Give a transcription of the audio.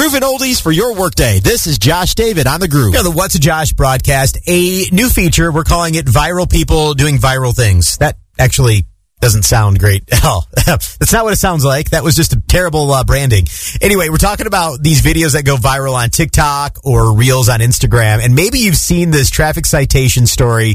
Groovin' oldies for your workday. This is Josh David on The Groove. The What's a Josh broadcast, a new feature. We're calling it Viral People Doing Viral Things. That actually doesn't sound great at all. That's not what it sounds like. That was just a terrible branding. Anyway, we're talking about these videos that go viral on TikTok or Reels on Instagram. And maybe you've seen this traffic citation story